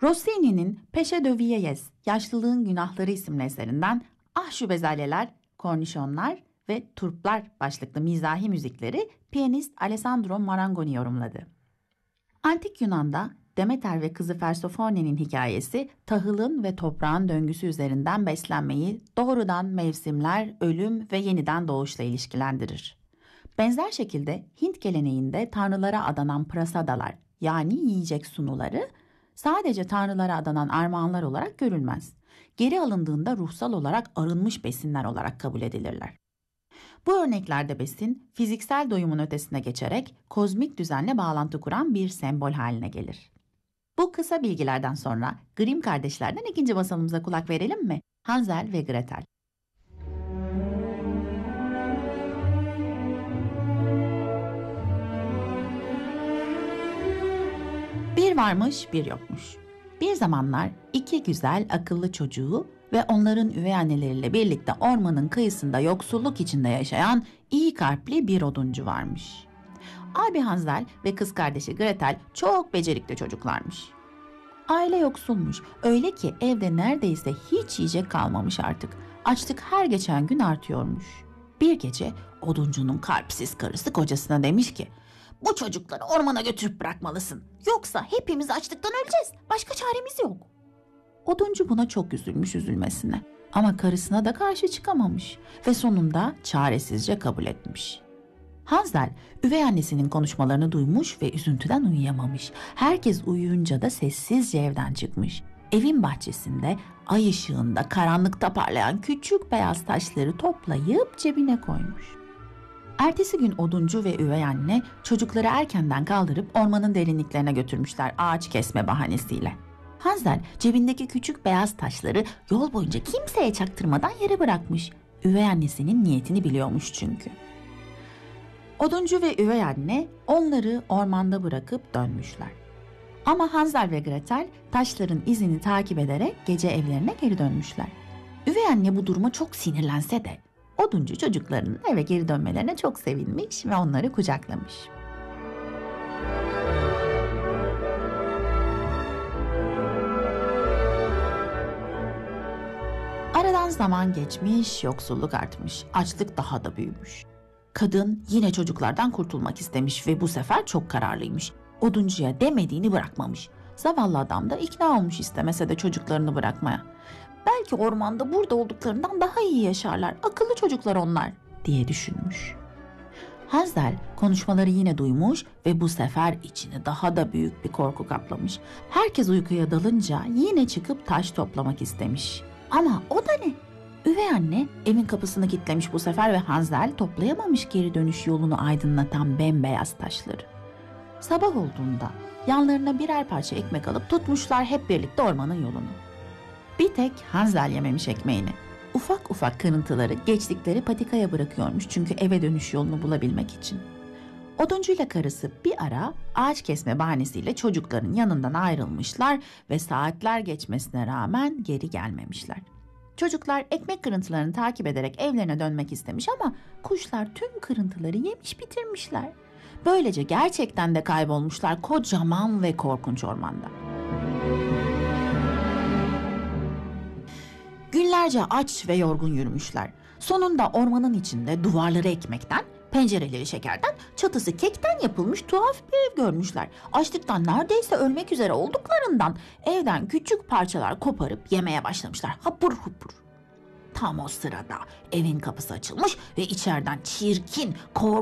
Rossini'nin Pesce de Vieillesse, Yaşlılığın Günahları isimli eserinden Ah Şu Bezelyeler, Kornişonlar ve Turplar başlıklı mizahi müzikleri piyanist Alessandro Marangoni yorumladı. Antik Yunan'da Demeter ve kızı Persephone'nin hikayesi tahılın ve toprağın döngüsü üzerinden beslenmeyi doğrudan mevsimler, ölüm ve yeniden doğuşla ilişkilendirir. Benzer şekilde Hint geleneğinde tanrılara adanan prasadalar yani yiyecek sunuları sadece tanrılara adanan armağanlar olarak görülmez. Geri alındığında ruhsal olarak arınmış besinler olarak kabul edilirler. Bu örneklerde besin fiziksel doyumun ötesine geçerek kozmik düzenle bağlantı kuran bir sembol haline gelir. Bu kısa bilgilerden sonra Grimm kardeşlerden ikinci masalımıza kulak verelim mi? Hansel ve Gretel. Bir varmış, bir yokmuş. Bir zamanlar iki güzel, akıllı çocuğu ve onların üvey anneleriyle birlikte ormanın kıyısında yoksulluk içinde yaşayan iyi kalpli bir oduncu varmış. Abi Hansel ve kız kardeşi Gretel çok becerikli çocuklarmış. Aile yoksulmuş, öyle ki evde neredeyse hiç yiyecek kalmamış artık. Açlık her geçen gün artıyormuş. Bir gece oduncunun kalpsiz karısı kocasına demiş ki, "Bu çocukları ormana götürüp bırakmalısın. Yoksa hepimiz açlıktan öleceğiz. Başka çaremiz yok." Oduncu buna çok üzülmüş üzülmesine. Ama karısına da karşı çıkamamış ve sonunda çaresizce kabul etmiş. Hansel, üvey annesinin konuşmalarını duymuş ve üzüntüden uyuyamamış. Herkes uyuyunca da sessizce evden çıkmış. Evin bahçesinde, ay ışığında, karanlıkta parlayan küçük beyaz taşları toplayıp cebine koymuş. Ertesi gün oduncu ve üvey anne çocukları erkenden kaldırıp ormanın derinliklerine götürmüşler ağaç kesme bahanesiyle. Hansel cebindeki küçük beyaz taşları yol boyunca kimseye çaktırmadan yere bırakmış. Üvey annesinin niyetini biliyormuş çünkü. Oduncu ve üvey anne onları ormanda bırakıp dönmüşler. Ama Hansel ve Gretel taşların izini takip ederek gece evlerine geri dönmüşler. Üvey anne bu duruma çok sinirlense de oduncu çocuklarının eve geri dönmelerine çok sevinmiş ve onları kucaklamış. Aradan zaman geçmiş, yoksulluk artmış, açlık daha da büyümüş. Kadın yine çocuklardan kurtulmak istemiş ve bu sefer çok kararlıymış. Oduncuya demediğini bırakmamış. Zavallı adam da ikna olmuş istemese de çocuklarını bırakmaya. Belki ormanda burada olduklarından daha iyi yaşarlar, akıllı çocuklar onlar diye düşünmüş. Hansel konuşmaları yine duymuş ve bu sefer içini daha da büyük bir korku kaplamış. Herkes uykuya dalınca yine çıkıp taş toplamak istemiş. Ama o da ne? Üvey anne evin kapısını kilitlemiş bu sefer ve Hansel toplayamamış geri dönüş yolunu aydınlatan bembeyaz taşları. Sabah olduğunda yanlarına birer parça ekmek alıp tutmuşlar hep birlikte ormanın yolunu. Bir tek Hansel yememiş ekmeğini. Ufak ufak kırıntıları geçtikleri patikaya bırakıyormuş çünkü eve dönüş yolunu bulabilmek için. Oduncuyla karısı bir ara ağaç kesme bahanesiyle çocukların yanından ayrılmışlar ve saatler geçmesine rağmen geri gelmemişler. Çocuklar ekmek kırıntılarını takip ederek evlerine dönmek istemiş ama kuşlar tüm kırıntıları yemiş bitirmişler. Böylece gerçekten de kaybolmuşlar kocaman ve korkunç ormanda. Günlerce aç ve yorgun yürümüşler. Sonunda ormanın içinde duvarları ekmekten, pencereleri şekerden, çatısı kekten yapılmış tuhaf bir ev görmüşler. Açlıktan neredeyse ölmek üzere olduklarından evden küçük parçalar koparıp yemeye başlamışlar. Hapur hupur. Tam o sırada evin kapısı açılmış ve içeriden çirkin, korkunç